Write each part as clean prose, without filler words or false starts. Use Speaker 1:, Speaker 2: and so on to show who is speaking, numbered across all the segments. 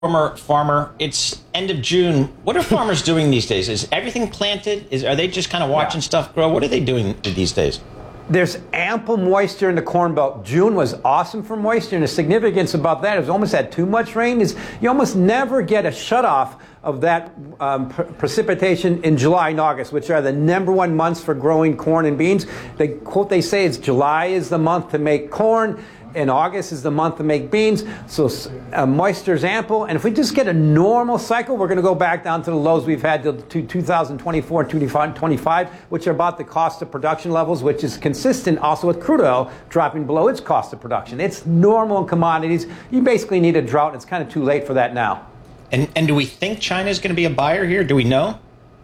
Speaker 1: former farmer. It's end of June. What are farmers doing these days? Is everything planted? Are they just kind of watching stuff grow? What are they doing these days?
Speaker 2: There's ample moisture in the Corn Belt. June was awesome for moisture, and the significance about that is almost had too much rain. Is you almost never get a shutoff of that precipitation in July and August, which are the #1 months for growing corn and beans. The quote they say is July is the month to make corn, and August is the month to make beans. So moisture is ample, and if we just get a normal cycle, we're going to go back down to the lows we've had to 2024 and 2025, which are about the cost of production levels, which is consistent also with crude oil dropping below its cost of production. It's normal in commodities. You basically need a drought. It's kind of too late for that now.
Speaker 1: And do we think China is going to be a buyer here? Do we know?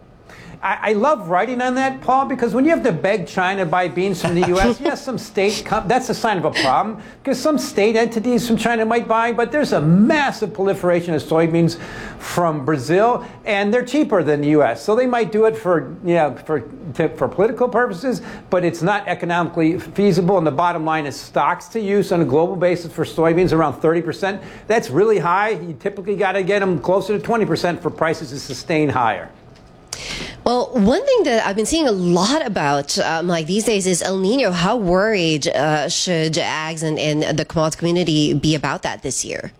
Speaker 2: I love writing on that, Paul, because when you have to beg China to buy beans from the U.S., yes, some state, that's a sign of a problem, because some state entities from China might buy, but there's a massive proliferation of soybeans from Brazil, and they're cheaper than the U.S. So they might do it for political purposes, but it's not economically feasible. And the bottom line is stocks to use on a global basis for soybeans around 30%. That's really high. You typically got to get them closer to 20% for prices to sustain higher.
Speaker 3: Well, one thing that I've been seeing a lot about like these days is El Nino. How worried should ags and the commodities community be about that this year?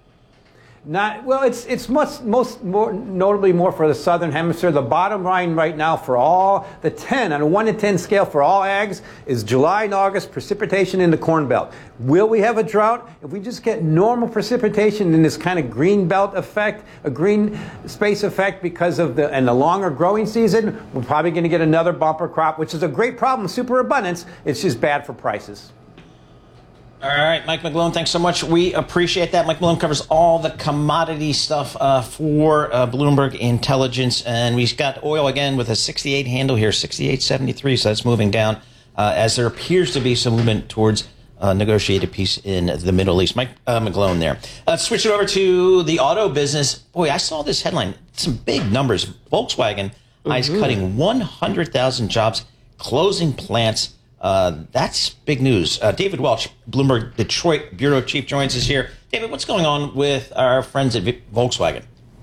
Speaker 2: It's most notably more for the southern hemisphere. The bottom line right now for all the 10 on a 1 to 10 scale for all ags is July and August precipitation in the Corn Belt. Will we have a drought? If we just get normal precipitation in this kind of green belt effect, a green space effect because of the longer growing season, we're probably going to get another bumper crop, which is a great problem, superabundance. It's just bad for prices.
Speaker 1: All right, Mike McGlone, thanks so much. We appreciate that. Mike McGlone covers all the commodity stuff for Bloomberg Intelligence. And we've got oil again with a 68 handle here, 68.73. So that's moving down as there appears to be some movement towards negotiated peace in the Middle East. Mike McGlone there. Let's switch it over to the auto business. Boy, I saw this headline. Some big numbers. Volkswagen is cutting 100,000 jobs, closing plants. That's big news. David Welch, Bloomberg Detroit Bureau Chief, joins us here. David, what's going on with our friends at Volkswagen?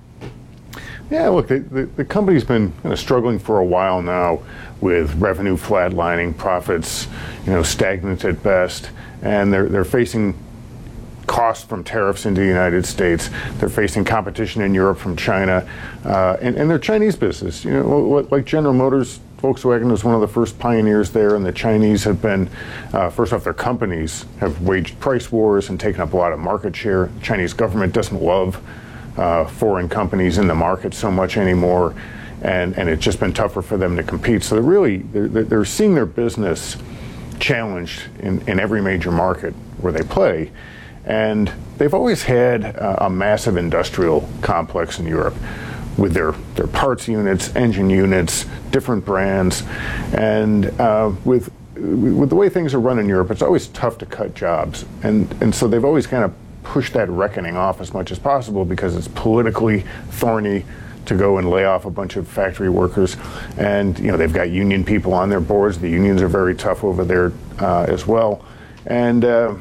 Speaker 4: Yeah, look, the company's been kind of struggling for a while now with revenue flatlining, profits, stagnant at best, and they're facing costs from tariffs into the United States. They're facing competition in Europe from China, and their Chinese business. Like General Motors, Volkswagen was one of the first pioneers there, and the Chinese have been, first off, their companies have waged price wars and taken up a lot of market share. The Chinese government doesn't love foreign companies in the market so much anymore, and it's just been tougher for them to compete. So they're seeing their business challenged in every major market where they play. And they've always had a massive industrial complex in Europe with their parts units, engine units, different brands. And with the way things are run in Europe, it's always tough to cut jobs. And so they've always kind of pushed that reckoning off as much as possible because it's politically thorny to go and lay off a bunch of factory workers. And, they've got union people on their boards. The unions are very tough over there as well. And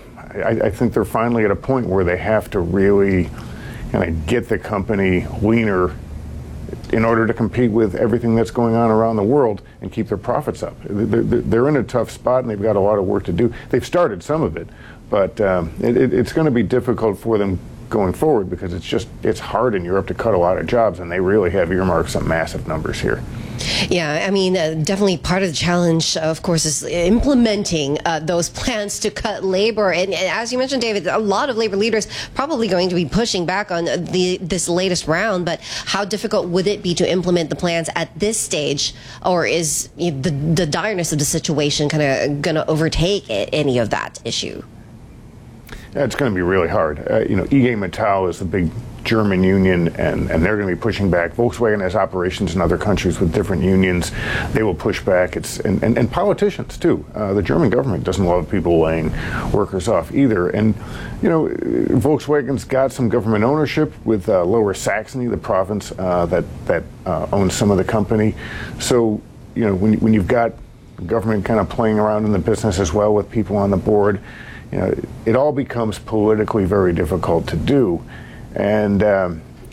Speaker 4: I think they're finally at a point where they have to really kind of get the company leaner in order to compete with everything that's going on around the world and keep their profits up. They're in a tough spot and they've got a lot of work to do. They've started some of it, but it's going to be difficult for them going forward because it's hard in Europe to cut a lot of jobs, and they really have earmarked some massive numbers here.
Speaker 3: Yeah, I mean, definitely part of the challenge, of course, is implementing those plans to cut labor. And as you mentioned, David, a lot of labor leaders probably going to be pushing back on this latest round. But how difficult would it be to implement the plans at this stage? Or is the direness of the situation kind of going to overtake any of that issue?
Speaker 4: Yeah, it's going to be really hard. IG Metall is the big German union, and they're going to be pushing back. Volkswagen has operations in other countries with different unions. They will push back. And politicians, too. The German government doesn't love people laying workers off either. And, Volkswagen's got some government ownership with Lower Saxony, the province that owns some of the company. So, when you've got the government kind of playing around in the business as well with people on the board, it all becomes politically very difficult to do. And